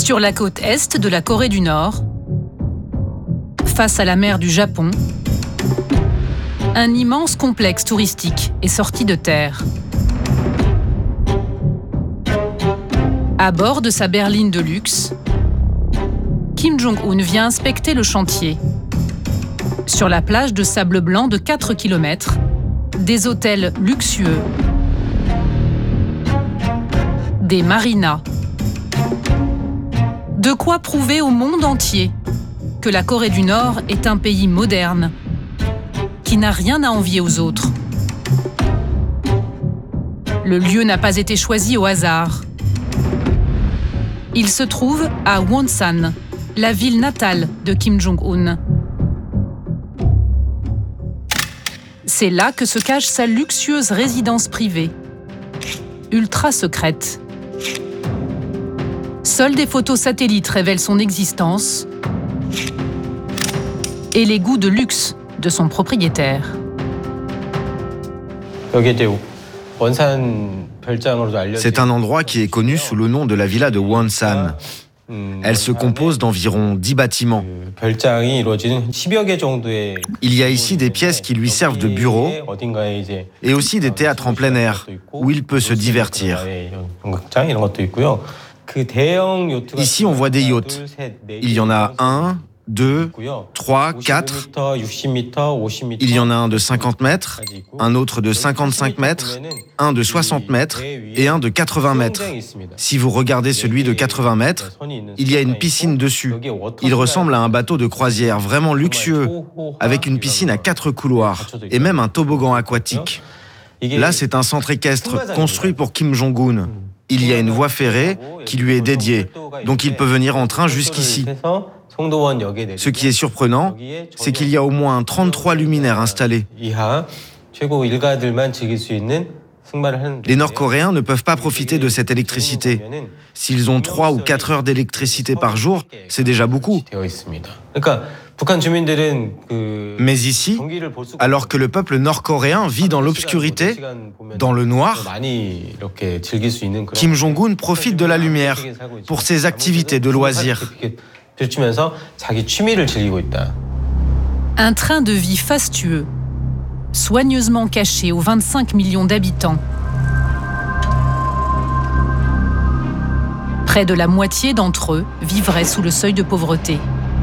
Sur la côte est de la Corée du Nord, face à la mer du Japon, un immense complexe touristique est sorti de terre. À bord de sa berline de luxe, Kim Jong-un vient inspecter le chantier. Sur la plage de sable blanc de 4 km, des hôtels luxueux, des marinas. De quoi prouver au monde entier que la Corée du Nord est un pays moderne, qui n'a rien à envier aux autres. Le lieu n'a pas été choisi au hasard. Il se trouve à Wonsan, la ville natale de Kim Jong-un. C'est là que se cache sa luxueuse résidence privée, ultra secrète. Seules des photos satellites révèlent son existence et les goûts de luxe de son propriétaire. C'est un endroit qui est connu sous le nom de la villa de Wonsan. Elle se compose d'environ 10 bâtiments. Il y a ici des pièces qui lui servent de bureau et aussi des théâtres en plein air où il peut se divertir. Ici, on voit des yachts. Il y en a 1, 2, 3, 4. Il y en a un de 50 mètres, un autre de 55 mètres, un de 60 mètres et un de 80 mètres. Si vous regardez celui de 80 mètres, il y a une piscine dessus. Il ressemble à un bateau de croisière vraiment luxueux, avec une piscine à 4 couloirs et même un toboggan aquatique. Là, c'est un centre équestre construit pour Kim Jong-un. Il y a une voie ferrée qui lui est dédiée, donc il peut venir en train jusqu'ici. Ce qui est surprenant, c'est qu'il y a au moins 33 luminaires installés. Les Nord-Coréens ne peuvent pas profiter de cette électricité. S'ils ont 3 ou 4 heures d'électricité par jour, c'est déjà beaucoup. Mais ici, alors que le peuple nord-coréen vit dans l'obscurité, dans le noir, Kim Jong-un profite de la lumière pour ses activités de loisirs. Un train de vie fastueux, soigneusement caché aux 25 millions d'habitants. Près de la moitié d'entre eux vivraient sous le seuil de pauvreté.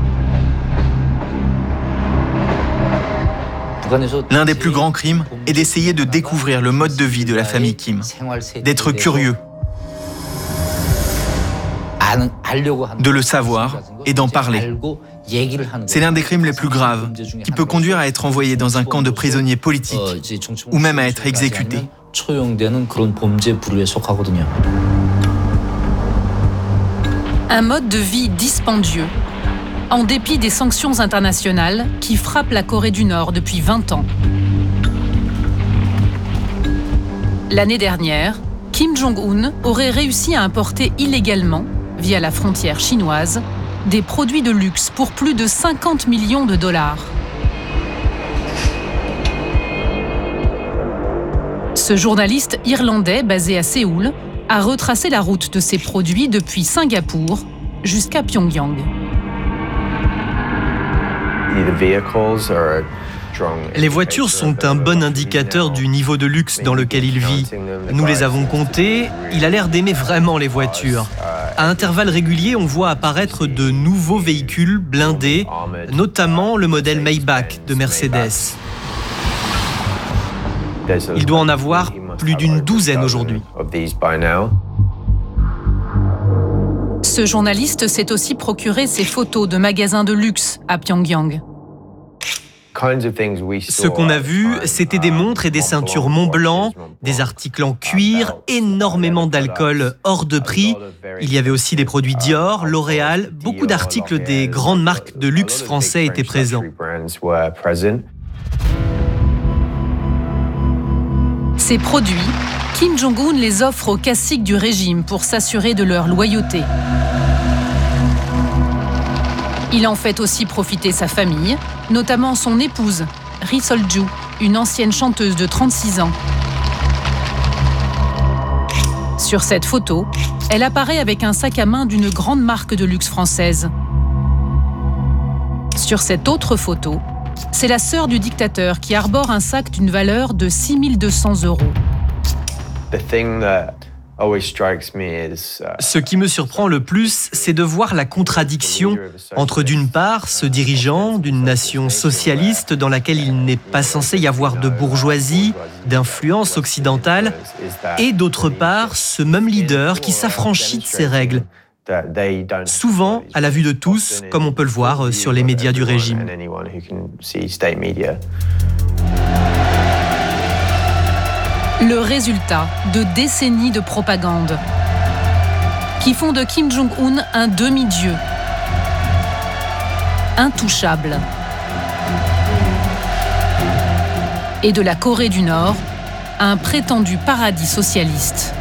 L'un des plus grands crimes est d'essayer de découvrir le mode de vie de la famille Kim, d'être curieux, de le savoir et d'en parler. C'est l'un des crimes les plus graves, qui peut conduire à être envoyé dans un camp de prisonniers politiques ou même à être exécuté. Un mode de vie dispendieux, en dépit des sanctions internationales qui frappent la Corée du Nord depuis 20 ans. L'année dernière, Kim Jong-un aurait réussi à importer illégalement, via la frontière chinoise, des produits de luxe pour plus de 50 millions de dollars. Ce journaliste irlandais basé à Séoul a retracé la route de ces produits depuis Singapour jusqu'à Pyongyang. Les voitures sont un bon indicateur du niveau de luxe dans lequel il vit. Nous les avons comptées, il a l'air d'aimer vraiment les voitures. À intervalles réguliers, on voit apparaître de nouveaux véhicules blindés, notamment le modèle Maybach de Mercedes. Il doit en avoir plus d'une douzaine aujourd'hui. Ce journaliste s'est aussi procuré ses photos de magasins de luxe à Pyongyang. Ce qu'on a vu, c'était des montres et des ceintures Montblanc, des articles en cuir, énormément d'alcool hors de prix. Il y avait aussi des produits Dior, L'Oréal, beaucoup d'articles des grandes marques de luxe français étaient présents. Ces produits, Kim Jong-un les offre aux caciques du régime pour s'assurer de leur loyauté. Il en fait aussi profiter sa famille, notamment son épouse, Ri Sol-ju, une ancienne chanteuse de 36 ans. Sur cette photo, Elle apparaît avec un sac à main d'une grande marque de luxe française. Sur cette autre photo, c'est la sœur du dictateur qui arbore un sac d'une valeur de 6 200 €. Ce qui me surprend le plus, c'est de voir la contradiction entre d'une part ce dirigeant d'une nation socialiste dans laquelle il n'est pas censé y avoir de bourgeoisie, d'influence occidentale, et d'autre part ce même leader qui s'affranchit de ces règles, souvent à la vue de tous, comme on peut le voir sur les médias du régime. Le résultat de décennies de propagande qui font de Kim Jong-un un demi-dieu, intouchable, et de la Corée du Nord un prétendu paradis socialiste.